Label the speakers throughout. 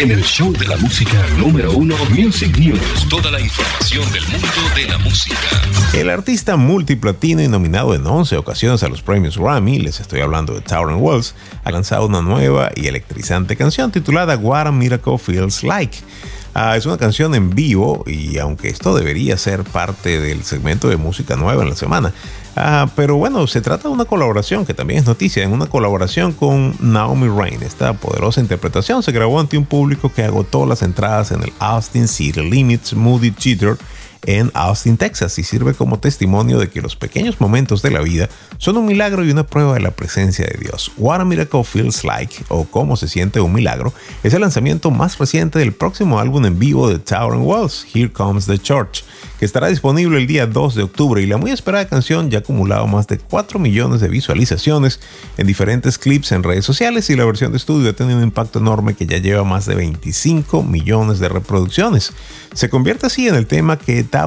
Speaker 1: en el show de la música número 1 Music News. Toda la información del mundo de la música.
Speaker 2: El artista multiplatino y nominado en 11 ocasiones a los premios Grammy, les estoy hablando de Tauren Wells, ha lanzado una nueva y electrizante canción titulada What a Miracle Feels Like. Es una canción en vivo y aunque esto debería ser parte del segmento de música nueva en la semana, pero bueno, se trata de una colaboración que también es noticia, en una colaboración con Naomi Rain. Esta poderosa interpretación se grabó ante un público que agotó las entradas en el Austin City Limits Moody Theater en Austin, Texas, y sirve como testimonio de que los pequeños momentos de la vida son un milagro y una prueba de la presencia de Dios. What a Miracle Feels Like, o Cómo se siente un milagro, es el lanzamiento más reciente del próximo álbum en vivo de Tauren Wells, Here Comes the Church, que estará disponible el día 2 de octubre, y la muy esperada canción ya ha acumulado más de 4 millones de visualizaciones en diferentes clips en redes sociales, y la versión de estudio ha tenido un impacto enorme que ya lleva más de 25 millones de reproducciones. Se convierte así en el tema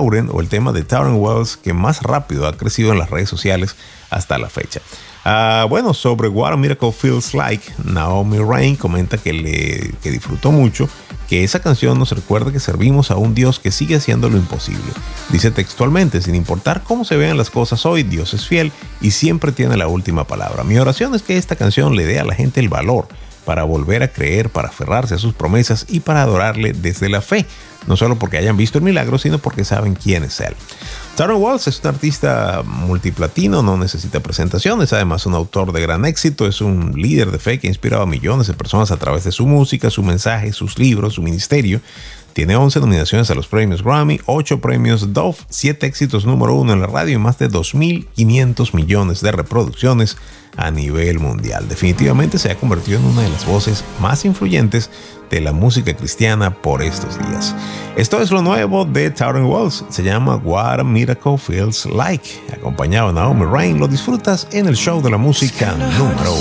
Speaker 2: el tema de Tauren Wells que más rápido ha crecido en las redes sociales hasta la fecha. Bueno, sobre What a Miracle Feels Like, Naomi Rain comenta que disfrutó mucho, que esa canción nos recuerda que servimos a un Dios que sigue haciendo lo imposible. Dice textualmente: sin importar cómo se vean las cosas hoy, Dios es fiel y siempre tiene la última palabra. Mi oración es que esta canción le dé a la gente el valor para volver a creer, para aferrarse a sus promesas y para adorarle desde la fe, no solo porque hayan visto el milagro, sino porque saben quién es Él. Tauren Wells es un artista multiplatino, no necesita presentaciones, además un autor de gran éxito, es un líder de fe que ha inspirado a millones de personas a través de su música, su mensaje, sus libros, su ministerio. Tiene 11 nominaciones a los premios Grammy, 8 premios Dove, 7 éxitos número 1 en la radio y más de 2.500 millones de reproducciones a nivel mundial. Definitivamente se ha convertido en una de las voces más influyentes de la música cristiana por estos días. Esto es lo nuevo de Tauren Wells, se llama What a Miracle Feels Like. Acompañado de Naomi Rain, lo disfrutas en el show de la música número 1.